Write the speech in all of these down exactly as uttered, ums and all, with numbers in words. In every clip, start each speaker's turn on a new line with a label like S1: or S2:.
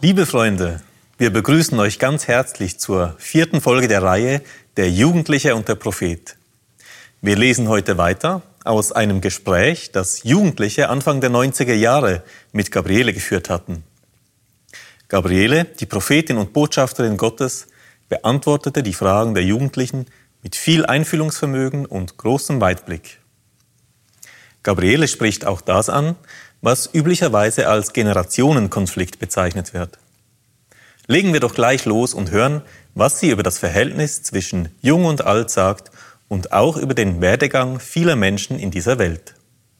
S1: Liebe Freunde, wir begrüßen euch ganz herzlich zur vierten Folge der Reihe Der Jugendliche und der Prophet. Wir lesen heute weiter aus einem Gespräch, das Jugendliche Anfang der neunziger Jahre mit Gabriele geführt hatten. Gabriele, die Prophetin und Botschafterin Gottes, beantwortete die Fragen der Jugendlichen mit viel Einfühlungsvermögen und großem Weitblick. Gabriele spricht auch das an, was üblicherweise als Generationenkonflikt bezeichnet wird. Legen wir doch gleich los und hören, was sie über das Verhältnis zwischen Jung und Alt sagt und auch über den Werdegang vieler Menschen in dieser Welt.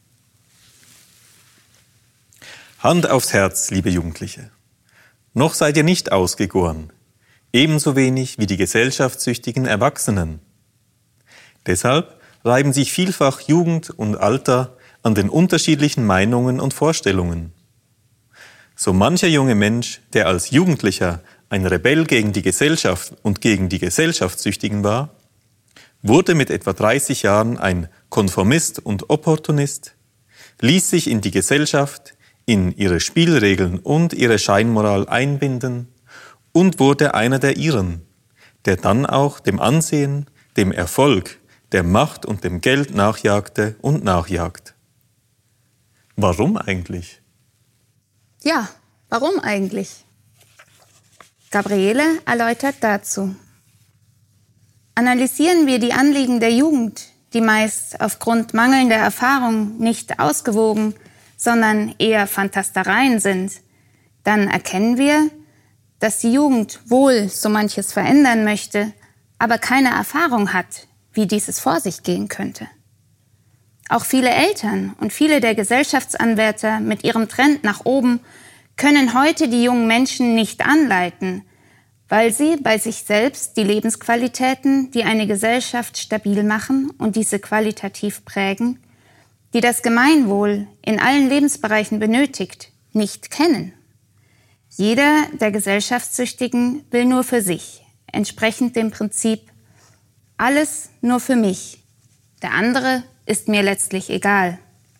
S1: Hand aufs Herz, liebe Jugendliche. Noch seid ihr nicht ausgegoren, ebenso wenig wie die gesellschaftssüchtigen Erwachsenen. Deshalb reiben sich vielfach Jugend und Alter an den unterschiedlichen Meinungen und Vorstellungen. So mancher junge Mensch, der als Jugendlicher ein Rebell gegen die Gesellschaft und gegen die Gesellschaftssüchtigen war, wurde mit etwa dreißig Jahren ein Konformist und Opportunist, ließ sich in die Gesellschaft, in ihre Spielregeln und ihre Scheinmoral einbinden und wurde einer der ihren, der dann auch dem Ansehen, dem Erfolg, der Macht und dem Geld nachjagte und nachjagt. Warum eigentlich?
S2: Ja, warum eigentlich? Gabriele erläutert dazu. Analysieren wir die Anliegen der Jugend, die meist aufgrund mangelnder Erfahrung nicht ausgewogen, sondern eher Fantastereien sind, dann erkennen wir, dass die Jugend wohl so manches verändern möchte, aber keine Erfahrung hat, wie dieses vor sich gehen könnte. Auch viele Eltern und viele der Gesellschaftsanwärter mit ihrem Trend nach oben können heute die jungen Menschen nicht anleiten, weil sie bei sich selbst die Lebensqualitäten, die eine Gesellschaft stabil machen und diese qualitativ prägen, die das Gemeinwohl in allen Lebensbereichen benötigt, nicht kennen. Jeder der Gesellschaftssüchtigen will nur für sich, entsprechend dem Prinzip alles nur für mich, der andere ist mir letztlich egal.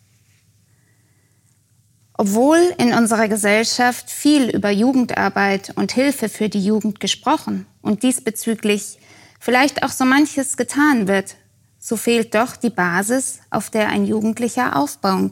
S2: Obwohl in unserer Gesellschaft viel über Jugendarbeit und Hilfe für die Jugend gesprochen und diesbezüglich vielleicht auch so manches getan wird, so fehlt doch die Basis, auf der ein Jugendlicher aufbauen